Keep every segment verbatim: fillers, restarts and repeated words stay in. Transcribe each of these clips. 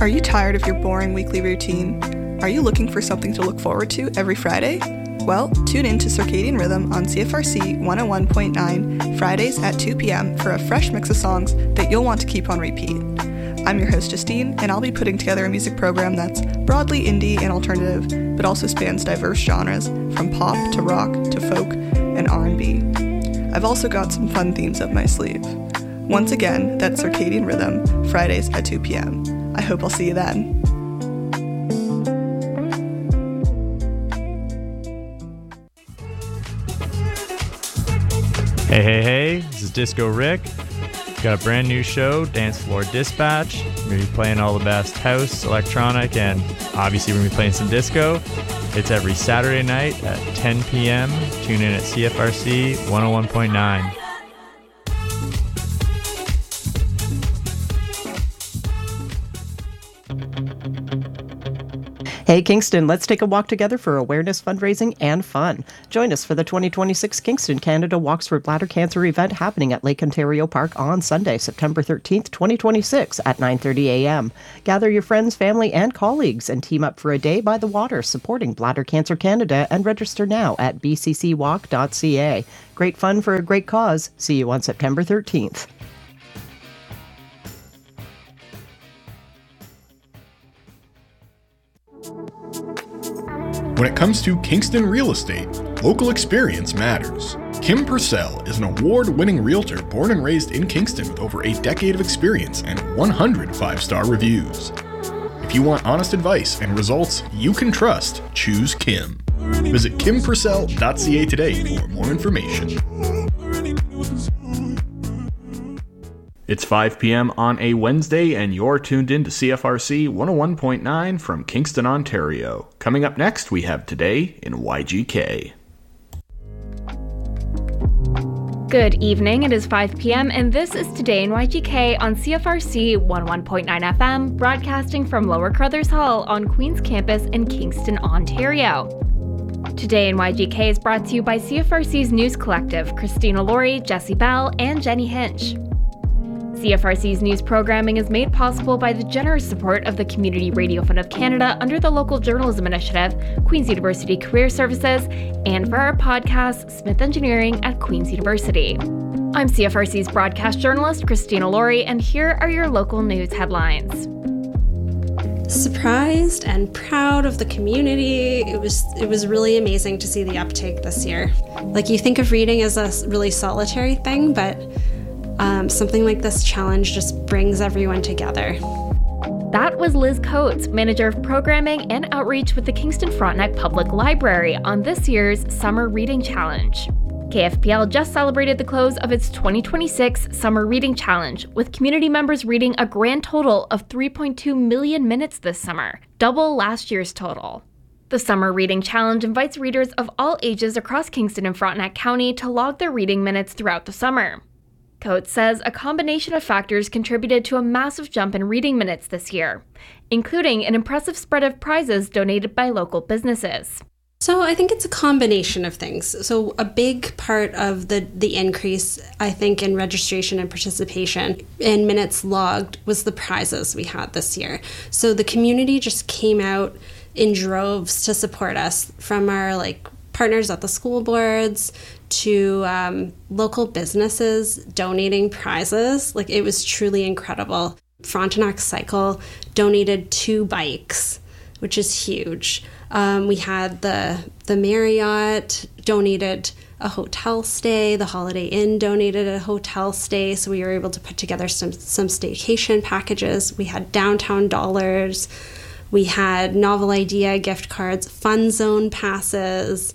Are you tired of your boring weekly routine? Are you looking for something to look forward to every Friday? Well, tune in to Circadian Rhythm on C F R C one oh one point nine Fridays at two p.m. for a fresh mix of songs that you'll want to keep on repeat. I'm your host Justine, and I'll be putting together a music program that's broadly indie and alternative, but also spans diverse genres, from pop to rock to folk and R and B. I've also got some fun themes up my sleeve. Once again, that's Circadian Rhythm, Fridays at two p.m. I hope I'll see you then. Hey, hey, hey, this is Disco Rick. Got a brand new show, Dance Floor Dispatch. We're going to be playing all the best house, electronic, and obviously we're going to be playing some disco. It's every Saturday night at ten p.m. Tune in at C F R C one oh one point nine. Hey Kingston, let's take a walk together for awareness, fundraising, and fun. Join us for the twenty twenty-six Kingston Canada Walks for Bladder Cancer event happening at Lake Ontario Park on Sunday, September thirteenth, twenty twenty-six at nine thirty a.m. Gather your friends, family, and colleagues and team up for a day by the water supporting Bladder Cancer Canada and register now at b c c walk dot c a. Great fun for a great cause. See you on September thirteenth. When it comes to Kingston real estate, local experience matters. Kim Purcell is an award-winning realtor born and raised in Kingston with over a decade of experience and one hundred five-star reviews. If you want honest advice and results you can trust, choose Kim. Visit kim purcell dot c a today for more information. It's five p.m. on a Wednesday, and you're tuned in to C F R C one oh one point nine from Kingston, Ontario. Coming up next, we have Today in Y G K. Good evening, it is five p.m. and this is Today in Y G K on C F R C one oh one point nine F M, broadcasting from Lower Crothers Hall on Queen's Campus in Kingston, Ontario. Today in Y G K is brought to you by C F R C's News Collective, Christina Laurie, Jesse Bell, and Jenny Hinch. C F R C's news programming is made possible by the generous support of the Community Radio Fund of Canada under the Local Journalism Initiative, Queen's University Career Services, and for our podcast, Smith Engineering at Queen's University. I'm C F R C's broadcast journalist, Christina Laurie, and here are your local news headlines. Surprised and proud of the community. It was it was really amazing to see the uptake this year. Like, you think of reading as a really solitary thing, but Um, something like this challenge just brings everyone together. That was Liz Coates, Manager of Programming and Outreach with the Kingston Frontenac Public Library on this year's Summer Reading Challenge. K F P L just celebrated the close of its twenty twenty-six Summer Reading Challenge, with community members reading a grand total of three point two million minutes this summer, double last year's total. The Summer Reading Challenge invites readers of all ages across Kingston and Frontenac County to log their reading minutes throughout the summer. Coates says a combination of factors contributed to a massive jump in reading minutes this year, including an impressive spread of prizes donated by local businesses. So I think it's a combination of things. So a big part of the, the increase, I think, in registration and participation in minutes logged was the prizes we had this year. So the community just came out in droves to support us, from our like partners at the school boards to um, local businesses donating prizes. Like, it was truly incredible. Frontenac Cycle donated two bikes, which is huge. Um, we had the the Marriott donated a hotel stay. The Holiday Inn donated a hotel stay, so we were able to put together some some staycation packages. We had Downtown Dollars. We had Novel Idea gift cards, Fun Zone passes,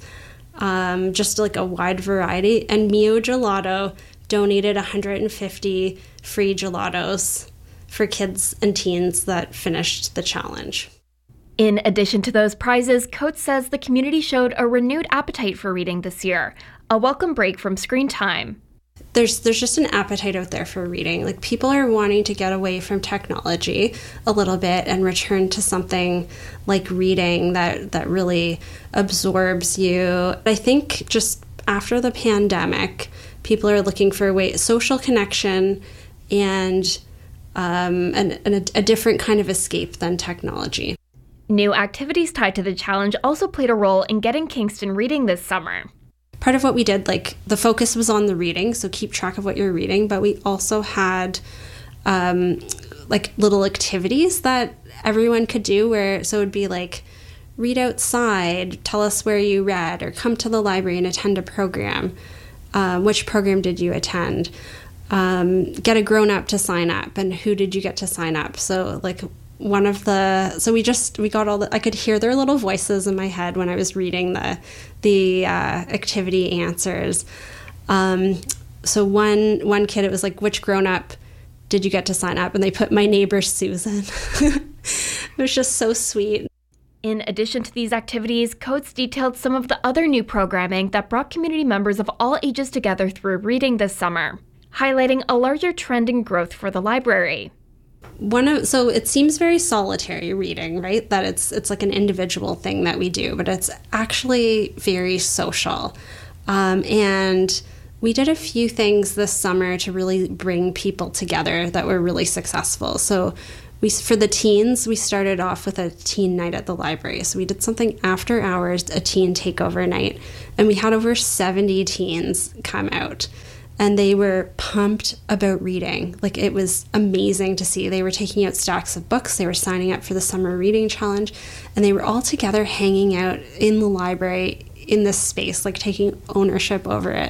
um, just like a wide variety. And Mio Gelato donated one hundred fifty free gelatos for kids and teens that finished the challenge. In addition to those prizes, Coates says the community showed a renewed appetite for reading this year, a welcome break from screen time. There's there's just an appetite out there for reading. Like, people are wanting to get away from technology a little bit and return to something like reading that, that really absorbs you. I think just after the pandemic, people are looking for a way, social connection and um, and, and a, a different kind of escape than technology. New activities tied to the challenge also played a role in getting Kingston reading this summer. Part of what we did, like the focus was on the reading, so keep track of what you're reading, but we also had um, like little activities that everyone could do where, so it would be like, read outside, tell us where you read, or come to the library and attend a program. Um, which program did you attend? Um, get a grown-up to sign up, and who did you get to sign up? So like one of the, so we just, we got all the, I could hear their little voices in my head when I was reading the, the uh, activity answers. Um, so one, one kid, it was like, which grown-up did you get to sign up? And they put my neighbor Susan. It was just so sweet. In addition to these activities, Coates detailed some of the other new programming that brought community members of all ages together through reading this summer, highlighting a larger trend in growth for the library. One of, so it seems very solitary reading, right? That it's it's like an individual thing that we do, but it's actually very social. Um, and we did a few things this summer to really bring people together that were really successful. So we, for the teens, we started off with a teen night at the library. So we did something after hours, a teen takeover night, and we had over seventy teens come out. And they were pumped about reading. Like, it was amazing to see. They were taking out stacks of books. They were signing up for the summer reading challenge. And they were all together hanging out in the library in this space, like taking ownership over it.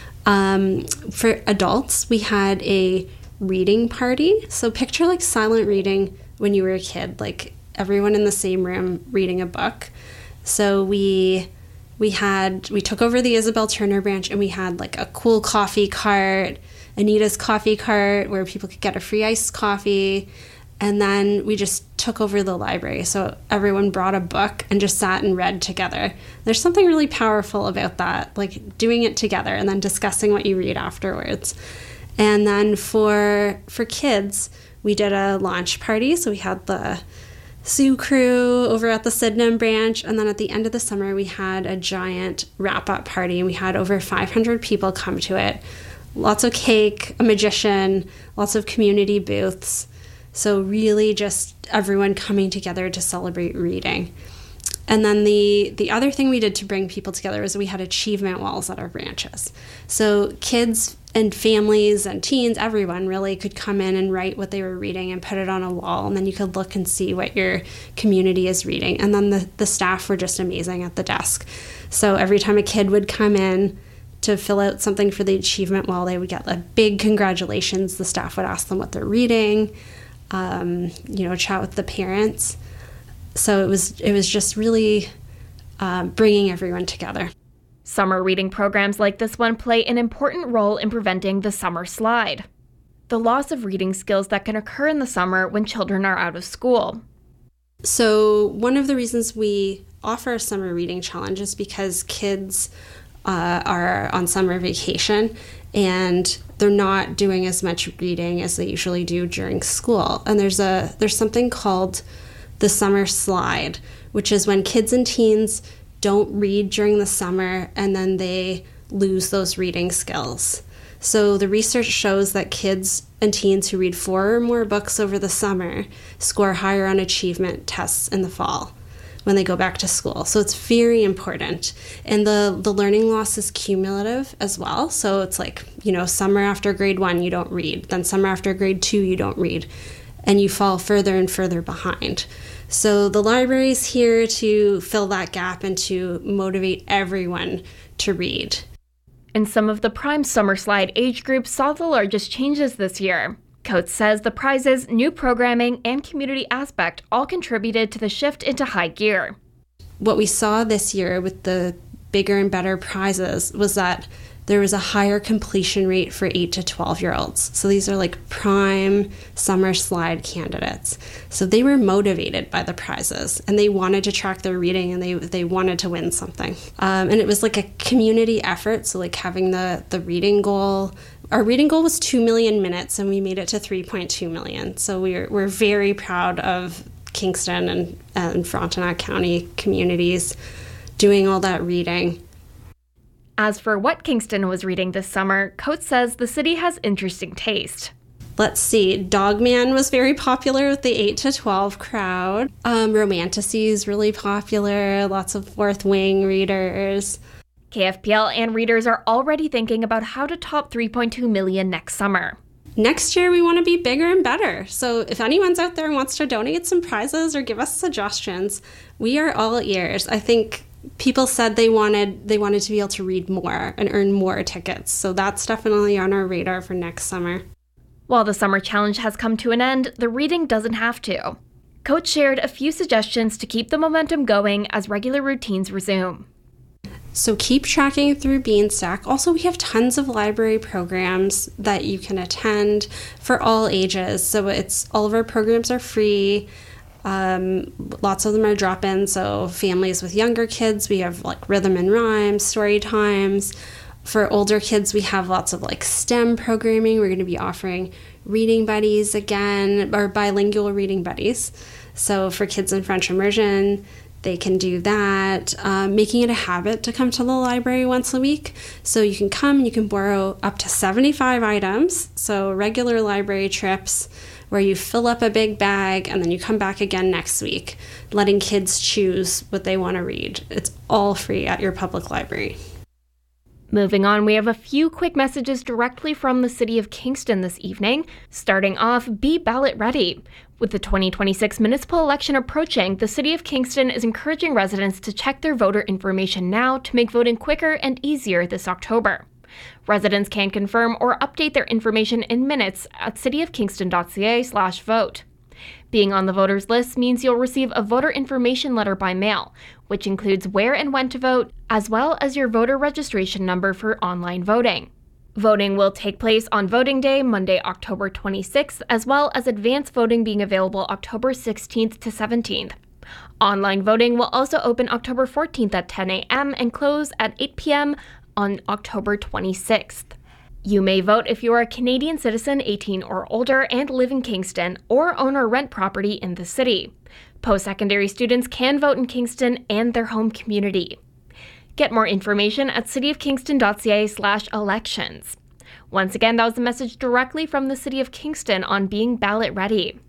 Um, for adults, we had a reading party. So picture like silent reading when you were a kid, like everyone in the same room reading a book. So we... We had, we took over the Isabel Turner branch, and we had like a cool coffee cart, Anita's coffee cart, where people could get a free iced coffee. And then we just took over the library. So everyone brought a book and just sat and read together. There's something really powerful about that, like doing it together and then discussing what you read afterwards. And then for for kids, we did a launch party. So we had the Sioux crew over at the Sydenham branch, and then at the end of the summer we had a giant wrap-up party, and we had over five hundred people come to it. Lots of cake, a magician, lots of community booths. So really just everyone coming together to celebrate reading. And then the the other thing we did to bring people together was we had achievement walls at our branches. So kids and families and teens, everyone really could come in and write what they were reading and put it on a wall, and then you could look and see what your community is reading. And then the, the staff were just amazing at the desk. So every time a kid would come in to fill out something for the achievement wall, they would get a big congratulations. The staff would ask them what they're reading, um, you know, chat with the parents. So it was it was just really uh, bringing everyone together. Summer reading programs like this one play an important role in preventing the summer slide, the loss of reading skills that can occur in the summer when children are out of school. So one of the reasons we offer a summer reading challenge is because kids uh, are on summer vacation and they're not doing as much reading as they usually do during school. And there's a there's something called the summer slide, which is when kids and teens don't read during the summer and then they lose those reading skills. So the research shows that kids and teens who read four or more books over the summer score higher on achievement tests in the fall when they go back to school. So it's very important. And the, the learning loss is cumulative as well. So it's like, you know, summer after grade one, you don't read. Then summer after grade two, you don't read. And you fall further and further behind. So the library is here to fill that gap and to motivate everyone to read. And some of the prime summer slide age groups saw the largest changes this year. Coates says the prizes, new programming, and community aspect all contributed to the shift into high gear. What we saw this year with the bigger and better prizes was that there was a higher completion rate for eight to twelve year olds. So these are like prime summer slide candidates. So they were motivated by the prizes and they wanted to track their reading and they they wanted to win something. Um, and it was like a community effort. So like having the, the reading goal, our reading goal was two million minutes and we made it to three point two million. So we're, we're very proud of Kingston and, and Frontenac County communities doing all that reading. As for what Kingston was reading this summer, Coates says the city has interesting taste. Let's see, Dogman was very popular with the eight to twelve crowd. Um, Romantasy is really popular, lots of Fourth Wing readers. K F P L and readers are already thinking about how to top three point two million next summer. Next year, we want to be bigger and better. So if anyone's out there and wants to donate some prizes or give us suggestions, we are all ears. I think people said they wanted they wanted to be able to read more and earn more tickets. So that's definitely on our radar for next summer. While the summer challenge has come to an end, the reading doesn't have to. Coach shared a few suggestions to keep the momentum going as regular routines resume. So keep tracking through Beanstack. Also, we have tons of library programs that you can attend for all ages. So it's all of our programs are free. Um, lots of them are drop-in. So families with younger kids, we have like rhythm and rhyme, story times. For older kids, we have lots of like STEM programming. We're going to be offering reading buddies again, or bilingual reading buddies. So for kids in French immersion, they can do that, um, making it a habit to come to the library once a week. So you can come and you can borrow up to seventy-five items. So regular library trips where you fill up a big bag and then you come back again next week, letting kids choose what they want to read. It's all free at your public library. Moving on, we have a few quick messages directly from the City of Kingston this evening. Starting off, be ballot ready. With the twenty twenty-six municipal election approaching, the City of Kingston is encouraging residents to check their voter information now to make voting quicker and easier this October. Residents can confirm or update their information in minutes at cityofkingston.ca slash vote. Being on the voters list means you'll receive a voter information letter by mail, which includes where and when to vote, as well as your voter registration number for online voting. Voting will take place on voting day, Monday, October twenty-sixth, as well as advance voting being available October sixteenth to seventeenth. Online voting will also open October fourteenth at ten a.m. and close at eight p.m. on October twenty-sixth. You may vote if you are a Canadian citizen eighteen or older and live in Kingston, or own or rent property in the city. Post-secondary students can vote in Kingston and their home community. Get more information at cityofkingston.ca slash elections. Once again, that was a message directly from the City of Kingston on being ballot ready.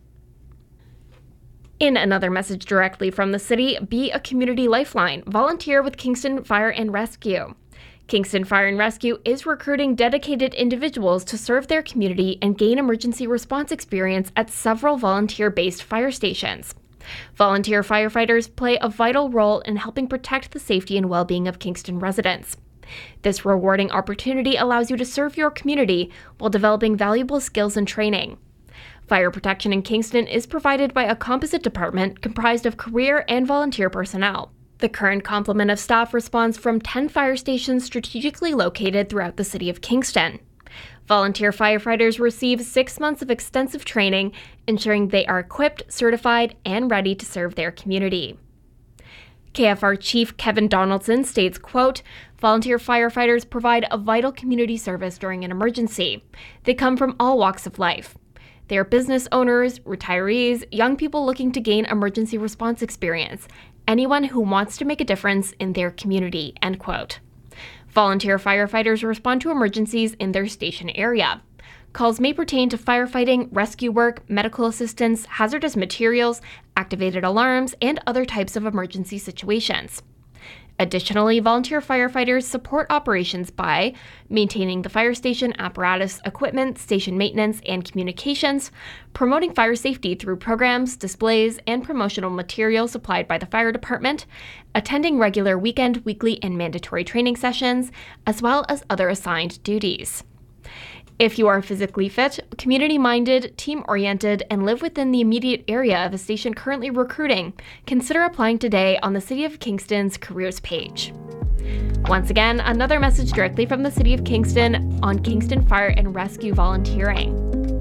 In another message directly from the city, be a community lifeline. Volunteer with Kingston Fire and Rescue. Kingston Fire and Rescue is recruiting dedicated individuals to serve their community and gain emergency response experience at several volunteer-based fire stations. Volunteer firefighters play a vital role in helping protect the safety and well-being of Kingston residents. This rewarding opportunity allows you to serve your community while developing valuable skills and training. Fire protection in Kingston is provided by a composite department comprised of career and volunteer personnel. The current complement of staff responds from ten fire stations strategically located throughout the City of Kingston. Volunteer firefighters receive six months of extensive training, ensuring they are equipped, certified, and ready to serve their community. K F R Chief Kevin Donaldson states, quote, "Volunteer firefighters provide a vital community service during an emergency. They come from all walks of life. They are business owners, retirees, young people looking to gain emergency response experience, anyone who wants to make a difference in their community," end quote. Volunteer firefighters respond to emergencies in their station area. Calls may pertain to firefighting, rescue work, medical assistance, hazardous materials, activated alarms, and other types of emergency situations. Additionally, volunteer firefighters support operations by maintaining the fire station apparatus, equipment, station maintenance, and communications, promoting fire safety through programs, displays, and promotional materials supplied by the fire department, attending regular weekend, weekly, and mandatory training sessions, as well as other assigned duties. If you are physically fit, community-minded, team-oriented, and live within the immediate area of a station currently recruiting, consider applying today on the City of Kingston's careers page. Once again, another message directly from the City of Kingston on Kingston Fire and Rescue volunteering.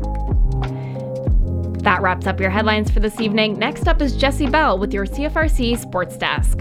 That wraps up your headlines for this evening. Next up is Jessie Bell with your C F R C Sports Desk.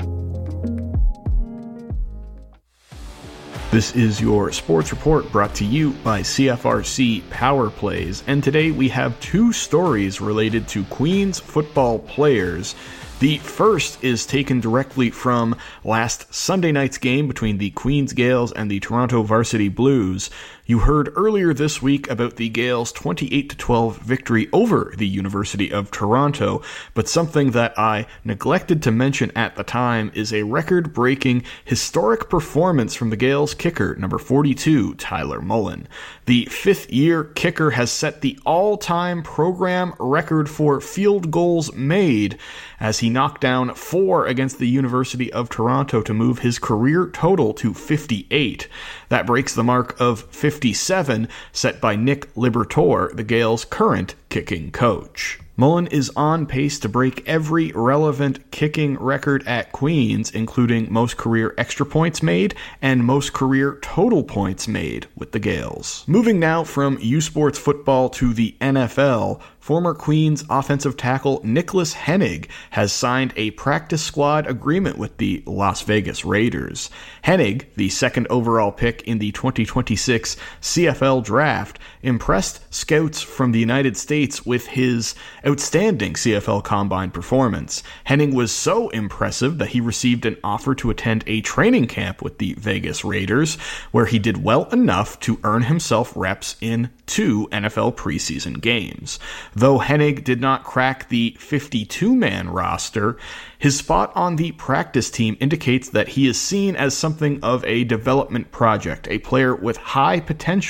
This is your sports report brought to you by C F R C Power Plays, and today we have two stories related to Queens football players. The first is taken directly from last Sunday night's game between the Queens Gales and the Toronto Varsity Blues. You heard earlier this week about the Gales' twenty-eight to twelve victory over the University of Toronto, but something that I neglected to mention at the time is a record-breaking historic performance from the Gales kicker, number forty-two, Tyler Mullen. The fifth-year kicker has set the all-time program record for field goals made as he knocked down four against the University of Toronto to move his career total to fifty-eight. That breaks the mark of fifty-seven set by Nick Liberatore, the Gales' current kicking coach. Mullen is on pace to break every relevant kicking record at Queen's, including most career extra points made and most career total points made with the Gales. Moving now from U Sports football to the N F L, former Queens offensive tackle Nicholas Hennig has signed a practice squad agreement with the Las Vegas Raiders. Hennig, the second overall pick in the twenty twenty-six C F L draft, impressed scouts from the United States with his outstanding C F L Combine performance. Hennig was so impressive that he received an offer to attend a training camp with the Vegas Raiders, where he did well enough to earn himself reps in two N F L preseason games. Though Hennig did not crack the fifty-two man roster, his spot on the practice team indicates that he is seen as something of a development project, a player with high potential